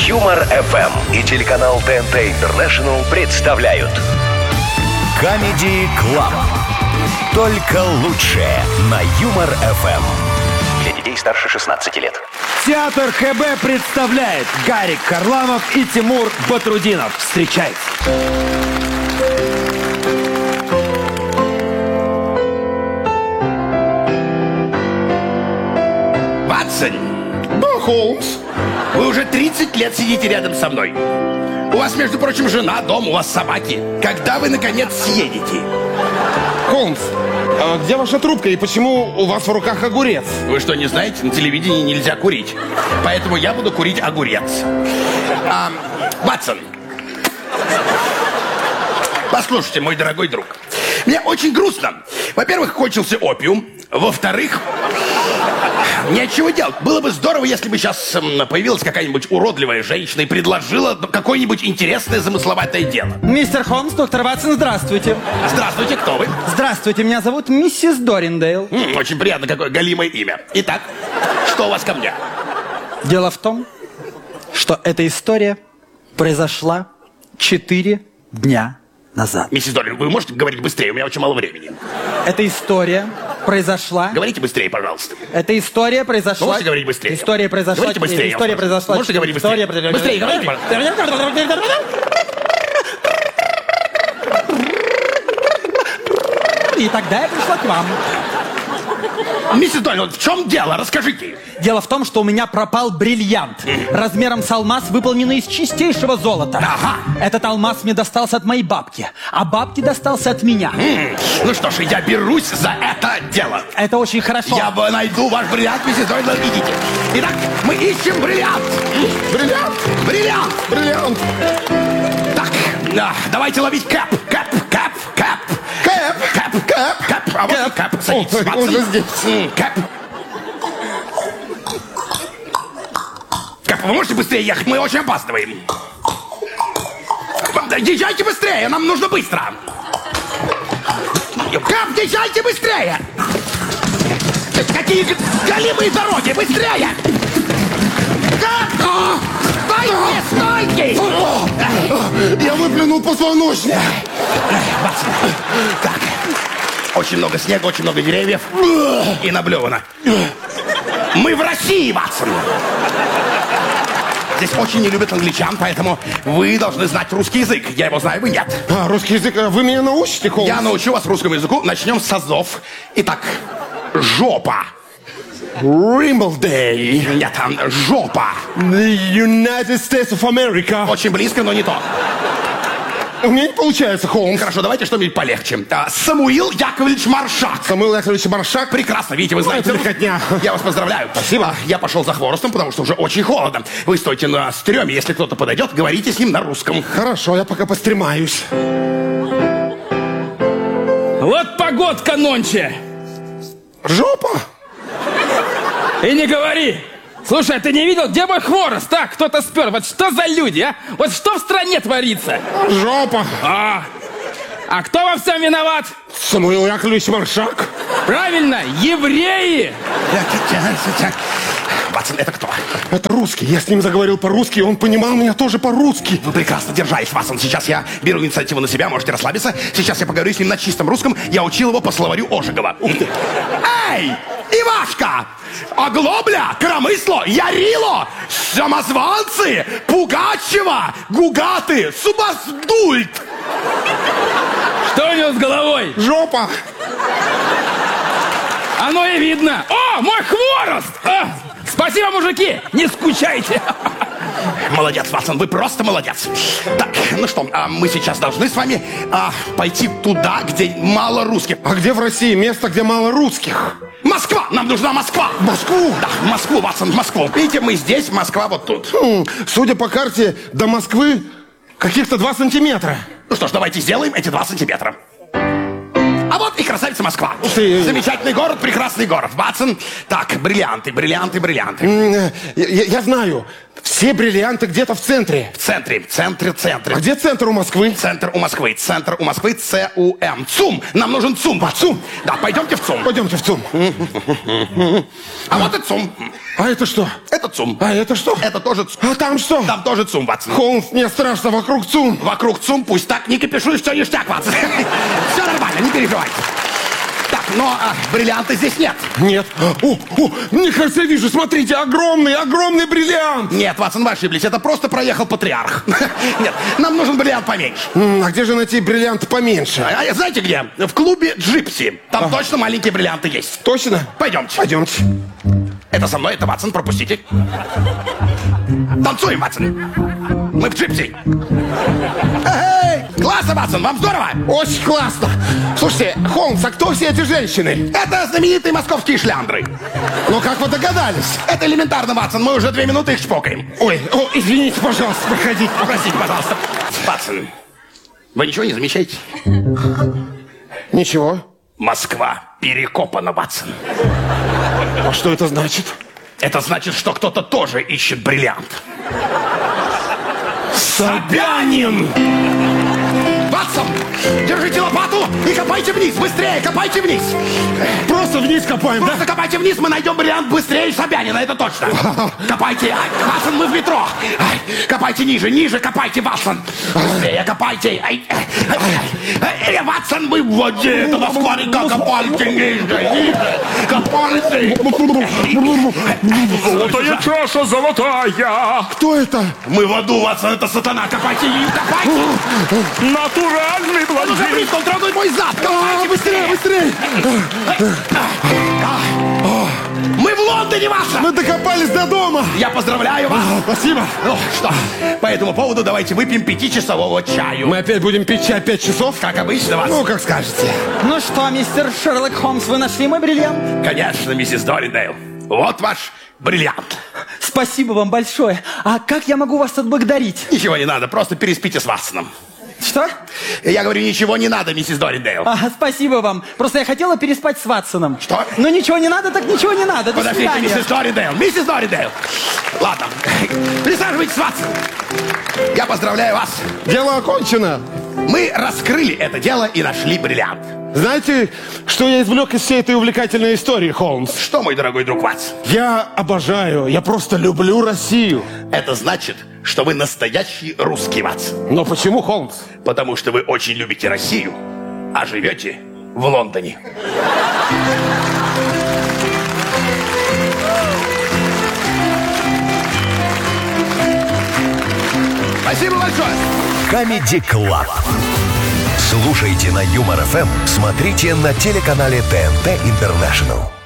Юмор ФМ и телеканал ТНТ Интернешнл представляют Comedy Club. Только лучшее на Юмор ФМ. Для детей старше 16 лет. Театр ХБ представляет Гарик Харламов и Тимур Батрудинов. Встречайте. Ватсон! Да, Холмс. Вы уже 30 лет сидите рядом со мной. У вас, между прочим, жена, дом, у вас собаки. Когда вы, наконец, съедете? Холмс, а где ваша трубка и почему у вас в руках огурец? Вы что, не знаете, на телевидении нельзя курить. Поэтому я буду курить огурец. Ватсон. Послушайте, мой дорогой друг. Мне очень грустно. Во-первых, кончился опиум. Во-вторых, нечего делать. Было бы здорово, если бы сейчас появилась какая-нибудь уродливая женщина и предложила какое-нибудь интересное, замысловатое дело. Мистер Холмс, доктор Ватсон, здравствуйте. Здравствуйте, кто вы? Здравствуйте, меня зовут миссис Дориндейл. Очень приятно, какое галимое имя. Итак, что у вас ко мне? Дело в том, что эта история произошла 4 дня назад. Миссис Долин, вы можете говорить быстрее? У меня очень мало времени. Эта история произошла... Говорите быстрее, пожалуйста. Эта история произошла... Можете говорить быстрее? История произошла... Говорите быстрее. История произошла... Можете говорить быстрее? Быстрее говорите, пожалуйста. И тогда я пришла к вам. Миссис Долин, в чем дело? Расскажите. Дело в том, что у меня пропал бриллиант. Размером с алмаз, выполненный из чистейшего золота. Ага. Этот алмаз мне достался от моей бабки, а бабке достался от меня. Ну что ж, я берусь за это дело. Это очень хорошо. Я найду ваш бриллиант, миссис Долин, идите. Итак, мы ищем бриллиант. Бриллиант! Бриллиант. Бриллиант! Так, давайте ловить кэп. Кэп. А вот и кэп. Садитесь, Ватсон. Уже здесь. Кэп. Кэп, вы можете быстрее ехать? Мы очень опаздываем. Езжайте быстрее, нам нужно быстро. Кэп, езжайте быстрее. Какие галимые дороги, быстрее. Кэп, стойте. Я выплюнул позвоночник. Ватсон, так. Очень много снега, очень много деревьев. И наблевано. Мы в России, Ватсон. Здесь очень не любят англичан, поэтому вы должны знать русский язык. Я его знаю, вы нет. Русский язык, вы меня научите, Холмс? Я научу вас русскому языку. Начнем с азов. Итак, жопа. Римблдей. Нет, там жопа. The United States of America. Очень близко, но не то. У меня не получается, Холмс. Хорошо, давайте что-нибудь полегче. Самуил Яковлевич Маршак. Самуил Яковлевич Маршак. Прекрасно, видите, вы знаете. это легкотня. Я вас поздравляю. Спасибо. Я пошел за хворостом, потому что уже очень холодно. Вы стойте на стреме, если кто-то подойдет, говорите с ним на русском. Хорошо, я пока постремаюсь. Вот погодка нонче. Жопа? И не говори. Слушай, а ты не видел, где мой хворост? Так, кто-то спер. Вот что за люди, а? Вот что в стране творится? Жопа. А кто во всем виноват? Самуил Яковлевич Маршак. Правильно, евреи. Ватсон, это кто? Это русский. Я с ним заговорил по-русски, и он понимал меня тоже по-русски. Вы прекрасно держались, Ватсон. Сейчас я беру инициативу на себя, можете расслабиться. Сейчас я поговорю с ним на чистом русском. Я учил его по словарю Ожегова. Эй, Ивашка! Оглобля, Коромысло, Ярило, Самозванцы, Пугачева, Гугаты, Субасдульт. Что у него с головой? Жопа. Оно и видно. О, мой хворост! Спасибо, мужики, не скучайте. Молодец, Ватсон, вы просто молодец. Так, ну что, мы сейчас должны с вами пойти туда, где мало русских. А где в России место, где мало русских? Москва! Нам нужна Москва! Москву? Да, в Москву, Ватсон, в Москву. Видите, мы здесь, Москва вот тут. Судя по карте, до Москвы каких-то 2 сантиметра. Ну что ж, давайте сделаем эти 2 сантиметра. А вот и красавица Москва. Ты... Замечательный город, прекрасный город. Ватсон. Так, бриллианты. Я знаю. Все бриллианты где-то в центре. В центре. А где центр у Москвы? Центр у Москвы, ЦУМ. ЦУМ. Нам нужен ЦУМ. ЦУМ? Да, пойдемте в ЦУМ. Пойдемте в ЦУМ. А вот и ЦУМ. А это что? Это ЦУМ. А это что? Это тоже ЦУМ. А там что? Там тоже ЦУМ, Ватсон. Холмс, мне страшно, вокруг ЦУМ. Вокруг ЦУМ, пусть так, не кипишуешь, все ништяк, Ватсон. Все нормально, не переживайте. Так, но бриллианта здесь нет. Нет. Мне кажется, я вижу, смотрите, огромный бриллиант. Нет, Ватсон, вы ошиблись, это просто проехал патриарх. Нет, нам нужен бриллиант поменьше. А где же найти бриллиант поменьше? А знаете где? В клубе Джипси. Там точно маленькие бриллианты есть. Точно? Пойдемте. Пойдемте. Это со мной, это Ватсон, пропустите. Танцуем, Ватсон. Мы в Джипси. Эй, классно, Ватсон, вам здорово? Очень классно. Слушайте, Холмс, а кто все эти женщины? Это знаменитые московские шляндры. Ну как вы догадались? Это элементарно, Ватсон, мы уже 2 минуты их чпокаем. Ой, извините, пожалуйста, проходите. Простите, пожалуйста. Ватсон, вы ничего не замечаете? Ничего. Москва перекопана, Ватсон. А что это значит? Это значит, что кто-то тоже ищет бриллиант. Собянин! Ватсон, держите лопату и копайте вниз, быстрее, копайте вниз. Просто вниз копаем, Просто копайте вниз, мы найдем бриллиант быстрее Собянина, это точно. Копайте, Ватсон, мы в метро. Копайте ниже, копайте, Ватсон. Быстрее, копайте. Ватсон, мы в воде, это Москва-река, копайте ниже, копайте. Золотая чаша, золотая. Кто это? Мы в аду, Ватсон, это сатана, копайте, копайте. Натуральный Он уже блондин. близко, он трогает мой зад. Копайте, быстрее. Мы в Лондоне, Ватсон. Мы докопались до дома. Я поздравляю вас. Спасибо. Ну что, по этому поводу давайте выпьем 5-часового чаю. Мы опять будем пить чай 5 часов? Как обычно, вас. Ну, как скажете. Ну что, мистер Шерлок Холмс, вы нашли мой бриллиант? Конечно, миссис Дорридейл. Вот ваш бриллиант. Спасибо вам большое. А как я могу вас отблагодарить? Ничего не надо, просто переспите с Ватсоном. Что? Я говорю, ничего не надо, миссис Дорридейл. Спасибо вам. Просто я хотела переспать с Ватсоном. Что? Ну ничего не надо, так ничего не надо. До Подождите, свидания. миссис Дорридейл. Миссис Дорридейл. Ладно, присаживайтесь, Ватсон. Я поздравляю вас. Дело окончено. Мы раскрыли это дело и нашли бриллиант. Знаете, что я извлек из всей этой увлекательной истории, Холмс? Что, мой дорогой друг Ватсон? Я просто люблю Россию. Это значит, что вы настоящий русский, Ватсон. Но почему, Холмс? Потому что вы очень любите Россию, а живете в Лондоне. Спасибо большое. Comedy Club. Слушайте на Юмор ФМ, смотрите на телеканале ТНТ Интернешнл.